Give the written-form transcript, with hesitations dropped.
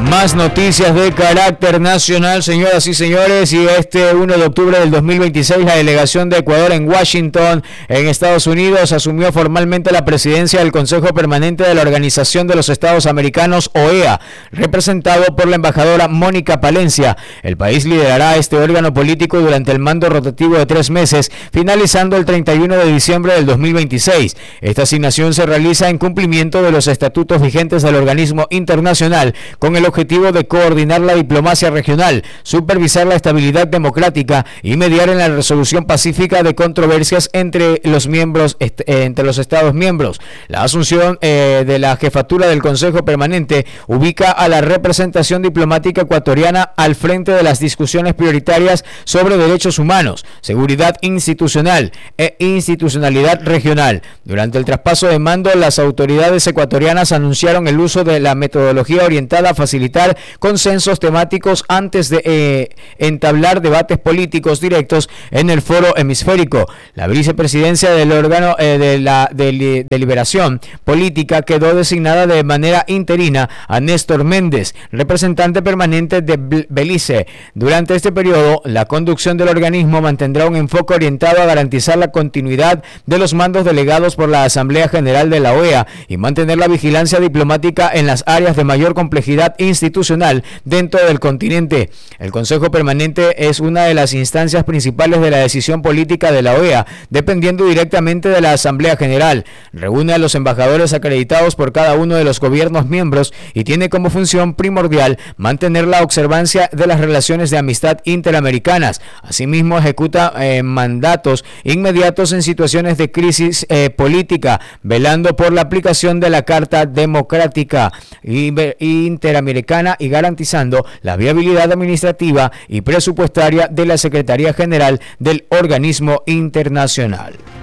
Más noticias de carácter nacional, señoras y señores, y este 1 de octubre del 2026 la delegación de Ecuador en Washington, en Estados Unidos, asumió formalmente la presidencia del Consejo Permanente de la Organización de los Estados Americanos, OEA, representado por la embajadora Mónica Palencia. El país liderará este órgano político durante el mando rotativo de 3 meses, finalizando el 31 de diciembre del 2026. Esta asignación se realiza en cumplimiento de los estatutos vigentes del organismo internacional, con el objetivo de coordinar la diplomacia regional, supervisar la estabilidad democrática y mediar en la resolución pacífica de controversias entre los Estados miembros. La asunción de la jefatura del Consejo Permanente ubica a la representación diplomática ecuatoriana al frente de las discusiones prioritarias sobre derechos humanos, seguridad institucional e institucionalidad regional. Durante el traspaso de mando, las autoridades ecuatorianas anunciaron el uso de la metodología orientada a facilitar consensos temáticos antes de entablar debates políticos directos en el foro hemisférico. La vicepresidencia del órgano de la deliberación política quedó designada de manera interina a Néstor Méndez, representante permanente de Belice. Durante este periodo, la conducción del organismo mantendrá un enfoque orientado a garantizar la continuidad de los mandos delegados por la Asamblea General de la OEA y mantener la vigilancia diplomática en las áreas de mayor complejidad institucional dentro del continente. El Consejo Permanente es una de las instancias principales de la decisión política de la OEA, dependiendo directamente de la Asamblea General. Reúne a los embajadores acreditados por cada uno de los gobiernos miembros y tiene como función primordial mantener la observancia de las relaciones de amistad interamericanas. Asimismo, ejecuta mandatos inmediatos en situaciones de crisis política, velando por la aplicación de la Carta Democrática Interamericana y garantizando la viabilidad administrativa y presupuestaria de la Secretaría General del organismo internacional.